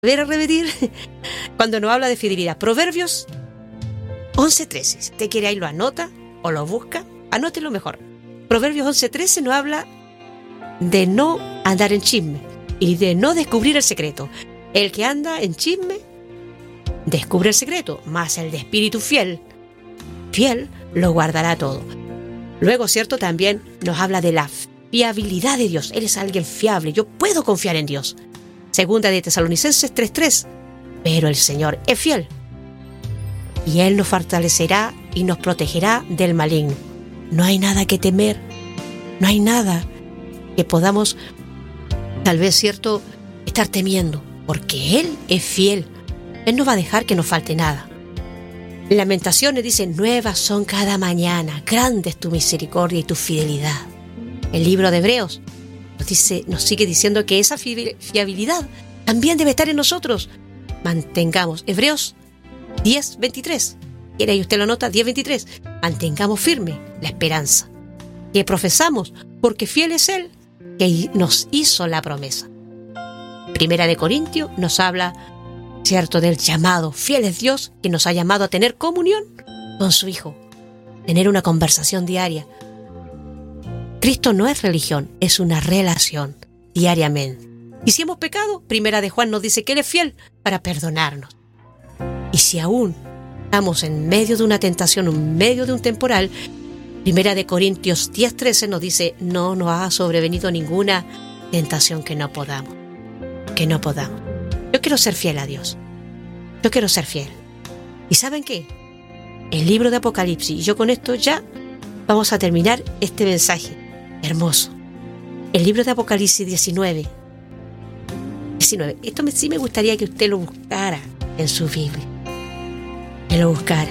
a repetir cuando nos habla de fidelidad. Proverbios 11:13. Si usted quiere ahí lo anota o lo busca, anótelo mejor. Proverbios 11:13 nos habla de no andar en chisme y de no descubrir el secreto. El que anda en chisme descubre el secreto, mas el de espíritu fiel lo guardará todo. Luego, cierto, también nos habla de la fiabilidad de Dios. Él es alguien fiable, yo puedo confiar en Dios. Segunda de Tesalonicenses 3:3. Pero el Señor es fiel y Él nos fortalecerá y nos protegerá del maligno. No hay nada que temer, no hay nada que podamos, tal vez, cierto, estar temiendo, porque Él es fiel. Él no va a dejar que nos falte nada. Lamentaciones dice: nuevas son cada mañana, grande es tu misericordia y tu fidelidad. El libro de Hebreos nos sigue diciendo que esa fiabilidad también debe estar en nosotros. Mantengamos, Hebreos 10:23, quiere ahí usted lo nota, 10:23, mantengamos firme la esperanza que profesamos, porque fiel es Él que nos hizo la promesa. Primera de Corintios nos habla, cierto, del llamado. Fiel es Dios que nos ha llamado a tener comunión con su Hijo, tener una conversación diaria. Cristo no es religión, es una relación diariamente. Y si hemos pecado, Primera de Juan nos dice que Él es fiel para perdonarnos. Y si aún estamos en medio de una tentación, en medio de un temporal, Primera de Corintios 10:13 nos dice: no nos ha sobrevenido ninguna tentación que no podamos. Yo quiero ser fiel a Dios. Yo quiero ser fiel. ¿Y saben qué? El libro de Apocalipsis, y yo con esto ya vamos a terminar este mensaje hermoso. El libro de Apocalipsis 19. Esto sí me gustaría que usted lo buscara en su Biblia. Que lo buscara.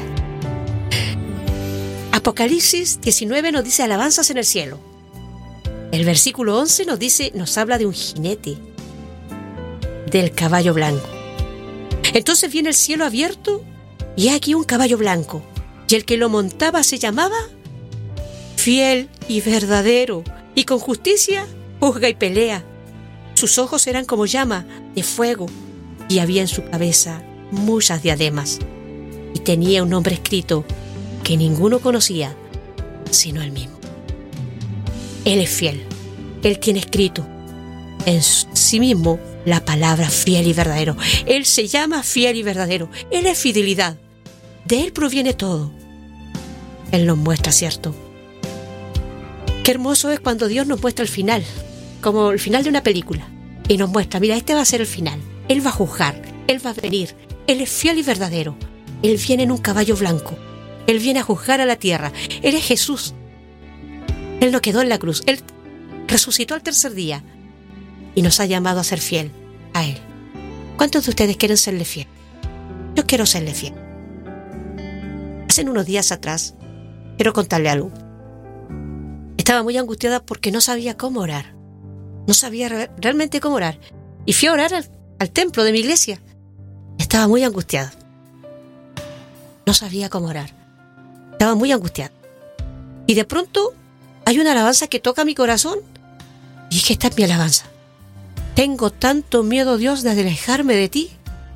Apocalipsis 19 nos dice alabanzas en el cielo. El versículo 11 nos habla de un jinete del caballo blanco. Entonces viene el cielo abierto y hay aquí un caballo blanco, y el que lo montaba se llamaba Fiel y Verdadero, y con justicia juzga y pelea. Sus ojos eran como llama de fuego, y había en su cabeza muchas diademas, y tenía un nombre escrito que ninguno conocía sino él mismo. Él es fiel. Él tiene escrito en sí mismo la palabra fiel y verdadero. Él se llama fiel y verdadero. Él es fidelidad. De Él proviene todo. Él nos muestra, ¿cierto? Qué hermoso es cuando Dios nos muestra el final, como el final de una película, y nos muestra: mira, este va a ser el final. Él va a juzgar, Él va a venir. Él es fiel y verdadero. Él viene en un caballo blanco. Él viene a juzgar a la tierra. Él es Jesús. Él no quedó en la cruz. Él resucitó al tercer día y nos ha llamado a ser fiel a Él. ¿Cuántos de ustedes quieren serle fiel? Yo quiero serle fiel. Hace unos días atrás, quiero contarle algo. Estaba muy angustiada porque no sabía cómo orar. No sabía realmente cómo orar. Y fui a orar al templo de mi iglesia. Estaba muy angustiada. No sabía cómo orar. Estaba muy angustiada. Y de pronto hay una alabanza que toca mi corazón. Y dije: esta es mi alabanza. Tengo tanto miedo, Dios, de alejarme de ti.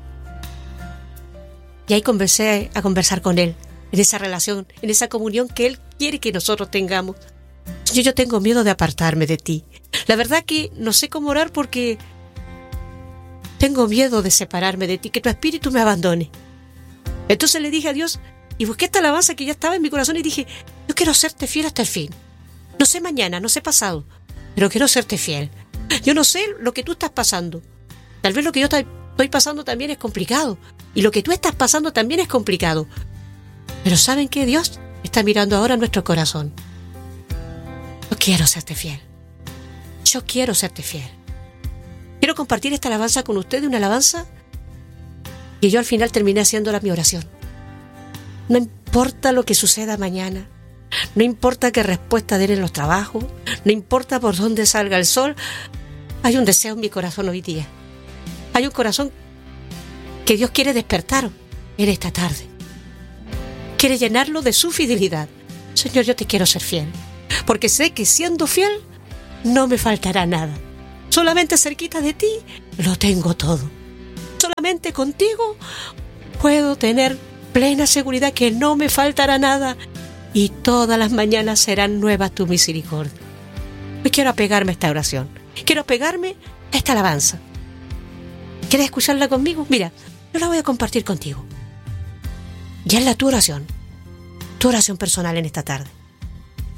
Y ahí comencé a conversar con Él, en esa relación, en esa comunión que Él quiere que nosotros tengamos. Yo tengo miedo de apartarme de ti. La verdad que no sé cómo orar porque tengo miedo de separarme de ti, que tu espíritu me abandone. Entonces le dije a Dios, y busqué esta alabanza que ya estaba en mi corazón, y dije: yo quiero serte fiel hasta el fin. No sé mañana, no sé pasado, pero quiero serte fiel. Yo no sé lo que tú estás pasando. Tal vez lo que yo estoy pasando también es complicado, y lo que tú estás pasando también es complicado. Pero ¿saben qué? Dios está mirando ahora nuestro corazón. Yo quiero serte fiel. Yo quiero serte fiel. Quiero compartir esta alabanza con ustedes, una alabanza que yo al final terminé haciéndola mi oración. No importa lo que suceda mañana, no importa qué respuesta den en los trabajos, no importa por dónde salga el sol, hay un deseo en mi corazón hoy día. Hay un corazón que Dios quiere despertar en esta tarde. Quiere llenarlo de su fidelidad. Señor, yo te quiero ser fiel, porque sé que siendo fiel no me faltará nada. Solamente cerquita de ti lo tengo todo. solamente contigo puedo tener plena seguridad que no me faltará nada y todas las mañanas serán nuevas tu misericordia. Hoy quiero apegarme a esta oración, quiero apegarme a esta alabanza. ¿Quieres escucharla conmigo? Mira, yo la voy a compartir contigo. Ya es tu oración personal en esta tarde.